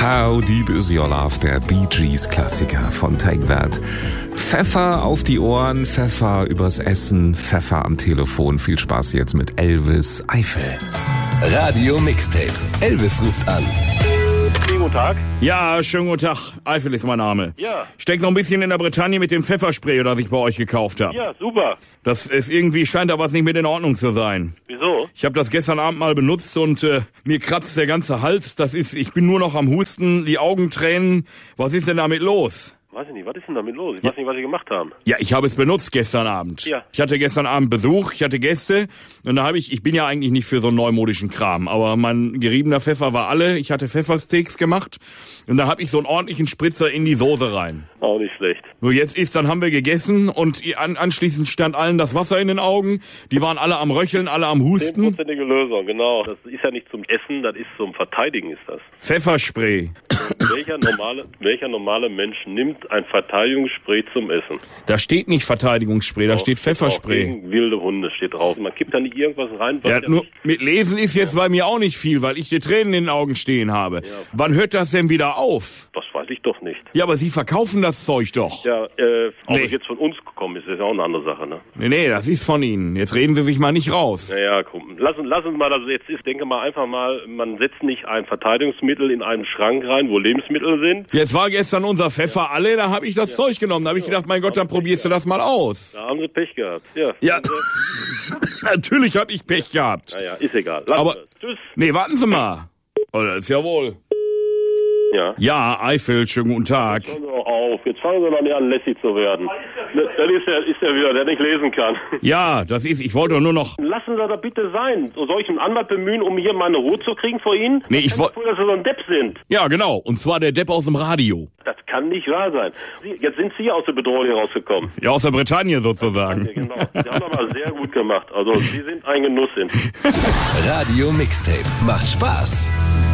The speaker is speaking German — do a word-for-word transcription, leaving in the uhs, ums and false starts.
How Deep Is Your Love, der Bee Gees Klassiker von Take That. Pfeffer auf die Ohren, Pfeffer übers Essen, Pfeffer am Telefon. Viel Spaß jetzt mit Elvis Eifel. Radio Mixtape. Elvis ruft an. Guten Tag. Ja, schönen guten Tag. Eifel ist mein Name. Ja. Steckt noch ein bisschen in der Bretagne mit dem Pfefferspray, das ich bei euch gekauft habe. Ja, super. Das ist irgendwie, scheint da was nicht mit in Ordnung zu sein. Wieso? Ich habe das gestern Abend mal benutzt und äh, mir kratzt der ganze Hals. Das ist, ich bin nur noch am Husten, die Augen tränen. Was ist denn damit los? Weiß ich nicht, was ist denn damit los? Ich weiß nicht, was Sie gemacht haben. Ja, ich habe es benutzt gestern Abend. Ja. Ich hatte gestern Abend Besuch, ich hatte Gäste und da habe ich, ich bin ja eigentlich nicht für so einen neumodischen Kram, aber mein geriebener Pfeffer war alle. Ich hatte Pfeffersteaks gemacht und da habe ich so einen ordentlichen Spritzer in die Soße rein. Auch nicht schlecht. Nur jetzt ist, dann haben wir gegessen und an, anschließend stand allen das Wasser in den Augen. Die waren alle am Röcheln, alle am Husten. Zehnprozentige Lösung, genau. Das ist ja nicht zum Essen, das ist zum Verteidigen, ist das. Pfefferspray. welcher normale, welcher normale Mensch nimmt ein Verteidigungsspray zum Essen? Da steht nicht Verteidigungsspray, da Auch, steht Pfefferspray. auch gegen wilde Hunde steht drauf. Man kippt da nicht irgendwas rein. Was Ja, ja nur nicht, mit Lesen ist jetzt bei mir auch nicht viel, weil ich die Tränen in den Augen stehen habe. Ja. Wann hört das denn wieder auf? das weiß ich doch nicht. Ja, aber Sie verkaufen das Zeug doch. Ja, äh, ob Nee. es jetzt von uns gekommen ist, ist ja auch eine andere Sache, ne? Nee, nee, das ist von Ihnen. Jetzt reden Sie sich mal nicht raus. Naja, komm, lassen, lassen mal, also jetzt ist, denke mal einfach mal, man setzt nicht ein Verteidigungsmittel in einen Schrank rein, wo Lebensmittel sind. Jetzt war gestern unser Pfeffer alle, da habe ich das Zeug genommen. Da habe ich gedacht, mein Gott, dann probierst du das mal aus. Da haben sie Pech gehabt. Ja. Ja, natürlich habe ich Pech gehabt. Naja, ist egal. Lassen Aber- wir. Tschüss. Nee, warten Sie mal. Oh, das ist ja wohl. Ja. Ja, Eifel, schönen guten Tag. Hören Sie doch auf. Jetzt fangen Sie doch nicht an, lässig zu werden. Dann ist der, ist der wieder, der nicht lesen kann. Ja, das ist, ich wollte doch nur noch... Lassen Sie das bitte sein. So soll ich einen Anwalt bemühen, um hier meine Ruhe zu kriegen vor Ihnen? Nee, ich wollte... woll- dass Sie so ein Depp sind. Ja, genau. Und zwar der Depp aus dem Radio. Das kann nicht wahr sein. Sie, jetzt sind Sie aus der Bedrohung hier rausgekommen. Ja, aus der Bretagne sozusagen. Ja, genau. Sie haben das mal sehr gut gemacht. Also, Sie sind ein Genuss. Sind. Radio Mixtape. Macht Spaß.